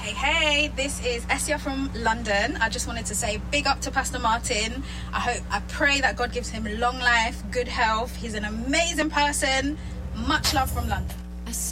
Hey, this is Essia from London. I just wanted to say big up to Pastor Martin. I pray that God gives him long life, good health. He's an amazing person. Much love from London.